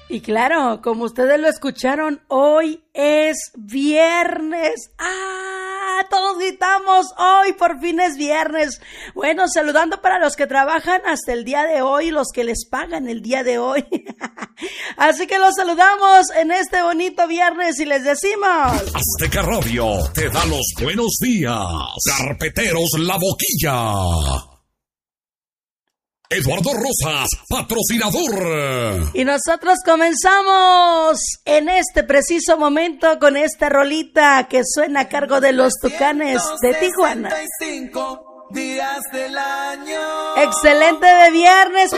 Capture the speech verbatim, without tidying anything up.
Y claro, como ustedes lo escucharon, hoy es viernes. ¡Ah! Todos gritamos, hoy por fin es viernes. Bueno, saludando para los que trabajan hasta el día de hoy, los que les pagan el día de hoy. Así que los saludamos en este bonito viernes y les decimos... Azteca Radio te da los buenos días. Carpeteros La Boquilla. Eduardo Rosas, patrocinador. Y nosotros comenzamos en este preciso momento con esta rolita que suena a cargo de los Tucanes de Tijuana. días del año. Excelente de viernes.